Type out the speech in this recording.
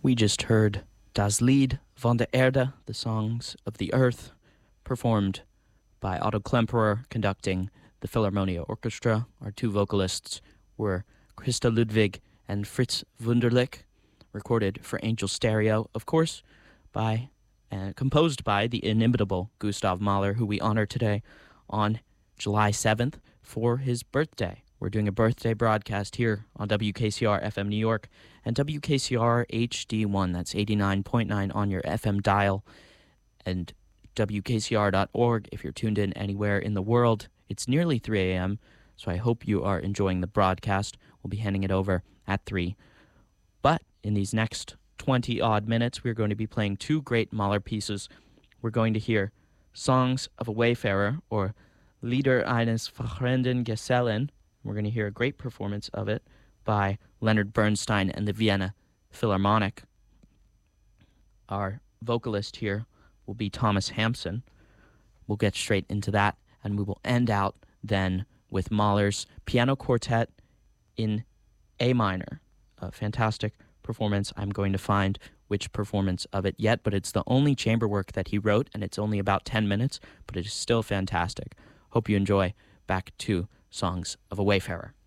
We just heard Das Lied von der Erde, the Songs of the Earth, performed by Otto Klemperer, conducting the Philharmonia Orchestra. Our two vocalists were Christa Ludwig and Fritz Wunderlich, recorded for Angel Stereo, of course, by composed by the inimitable Gustav Mahler, who we honor today on July 7th for his birthday. We're doing a birthday broadcast here on WKCR FM New York and WKCR HD1. That's 89.9 on your FM dial, and WKCR.org if you're tuned in anywhere in the world. It's nearly 3 a.m., so I hope you are enjoying the broadcast. We'll be handing it over at 3. But in these next 20-odd minutes, we're going to be playing two great Mahler pieces. We're going to hear Songs of a Wayfarer, or Lieder eines fahrenden Gesellen. We're going to hear a great performance of it by Leonard Bernstein and the Vienna Philharmonic. Our vocalist here will be Thomas Hampson. We'll get straight into that, and we will end out then with Mahler's Piano Quartet in A minor. A fantastic performance. I'm going to find which performance of it yet, but it's the only chamber work that he wrote, and it's only about 10 minutes, but it is still fantastic. Hope you enjoy. Back to Songs of a Wayfarer.